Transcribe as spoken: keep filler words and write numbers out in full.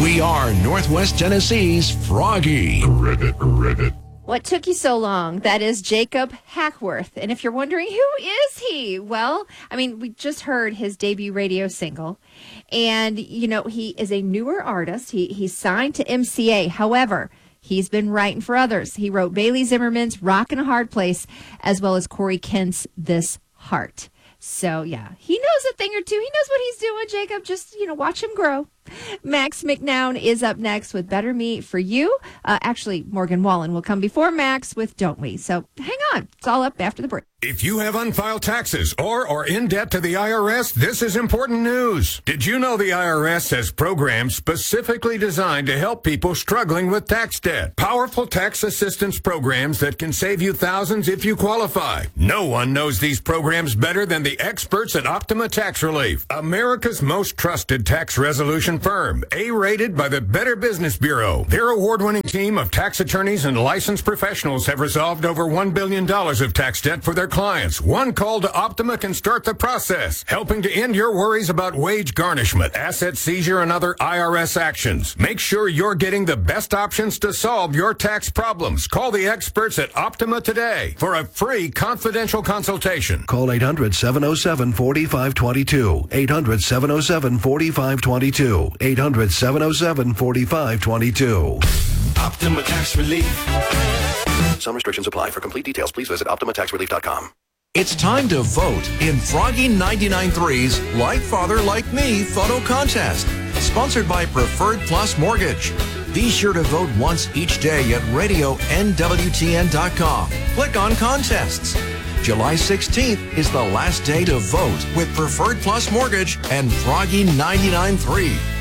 We are Northwest Tennessee's Froggy. Ribbit, ribbit. What took you so long? That is Jacob Hackworth. And if you're wondering, who is he? Well, I mean, we just heard his debut radio single. And, you know, he is a newer artist. He He's signed to M C A. However, he's been writing for others. He wrote Bailey Zimmerman's Rockin' a Hard Place, as well as Corey Kent's This Heart. So, yeah, he knows a thing or two. He knows what he's doing, Jacob. Just, you know, watch him grow. Max McNown is up next with Better Me For You. Uh, actually, Morgan Wallen will come before Max with Don't We. So hang on. It's all up after the break. If you have unfiled taxes or are in debt to the I R S, this is important news. Did you know the I R S has programs specifically designed to help people struggling with tax debt? Powerful tax assistance programs that can save you thousands if you qualify. No one knows these programs better than the experts at Optima Tax Relief, America's most trusted tax resolution firm, A-rated by the Better Business Bureau. Their award-winning team of tax attorneys and licensed professionals have resolved over one billion dollars of tax debt for their clients. One call to Optima can start the process, helping to end your worries about wage garnishment, asset seizure, and other I R S actions. Make sure you're getting the best options to solve your tax problems. Call the experts at Optima today for a free confidential consultation. Call eight hundred, seven oh seven, four five two two. eight hundred, seven oh seven, four five two two. eight hundred, seven oh seven, four five two two. Optima Tax Relief. Some restrictions apply. For complete details, please visit optima tax relief dot com. It's time to vote in Froggy ninety-nine point three's Like Father, Like Me photo contest, sponsored by Preferred Plus Mortgage. Be sure to vote once each day at radio N W T N dot com. Click on contests. July sixteenth is the last day to vote with Preferred Plus Mortgage and Froggy ninety-nine point three.